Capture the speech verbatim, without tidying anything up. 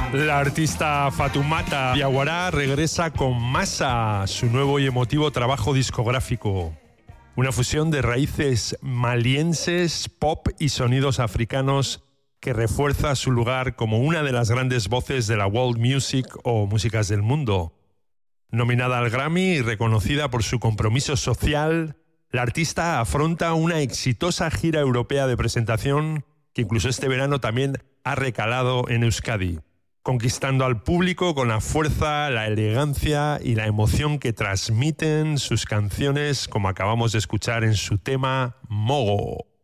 La artista Fatoumata Diawara regresa con Masa, su nuevo y emotivo trabajo discográfico. Una fusión de raíces malienses, pop y sonidos africanos que refuerza su lugar como una de las grandes voces de la world music o músicas del mundo. Nominada al Grammy y reconocida por su compromiso social, la artista afronta una exitosa gira europea de presentación que incluso este verano también ha recalado en Euskadi, conquistando al público con la fuerza, la elegancia y la emoción que transmiten sus canciones, como acabamos de escuchar en su tema Mogo.